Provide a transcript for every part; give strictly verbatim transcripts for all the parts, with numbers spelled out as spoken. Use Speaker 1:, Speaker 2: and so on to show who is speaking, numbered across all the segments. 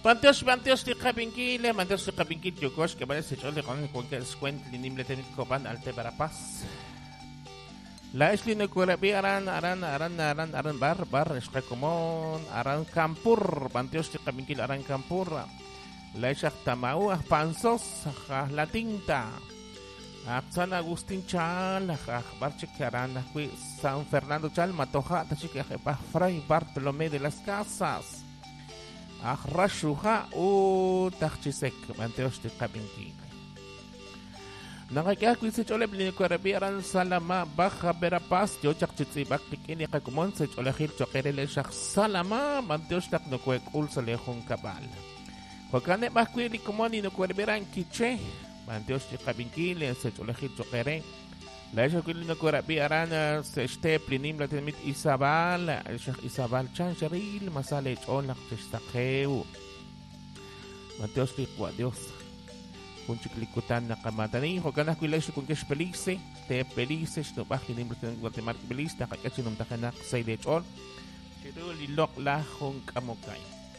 Speaker 1: Panteos, panteos ti kapinkile, panteos ti kapinkil yukos, que parece chole con cualquier squent linim le tenit copan alte para paz. La isli no kurabi aran aran aran aran aran bar bar es común aran campur, panteos ti kapinkil aran campur. La isla tamau ah pansos ah la tinta. Ah San Agustín chal ah barche aran ah San Fernando chal matoja tachik ah Fray Bartolomé de las Casas. Ahrashuha o tachisek manteos de kabinki. Nakakakwi si chole blin korabiran salama baja berapaz yo chakchitsi bakikini kakumon si chole hil chokerele shak salama manteos tak no kwek ul salehon kabal. Kokane bakwi li kumoni no korabiran kiche manteos de kabinki le si chole hil chokere. La isla que no korabiran se este plinim la temit Isabal, Sheikh Isabal Chancharil, Masale Chon la Chestakeu. Mateos Liqua Dios. Kun chiklikutan na kamatani, hogana ku ilaisi kun kesh pelise, te pelise, no bahinim la Guatemala pelise, na kakachinum takanak sa ilechon. Chiru lilok la hong kamokay.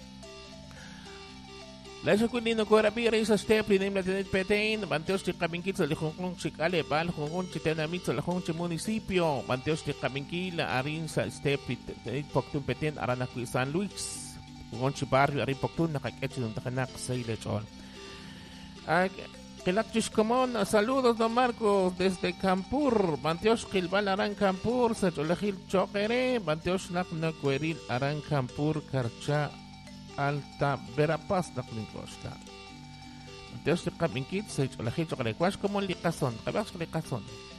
Speaker 1: La isla que no korabira isa step plinim la temit petain, manteos de kabinkil sa lihong chikale, bal hong chitenamit sa lahong munisipyo, manteos de kabinkil arin sa step tenit poktun petain aranaku San Luis. Hong barrio arin poktun nakakachinum takanak sa ilechon. Kilakchis Comón, saludos don Marcos desde Campur, Manteos Kilbal Aran Campur, Sacholajil Chokere, Manteos Naknacueril Aran Campur, Carcha Alta Verapaz Naklincosta. Manteos de Cabinkit, Sacholajil Chokere, Quas como Licazón, Cabas Licazón.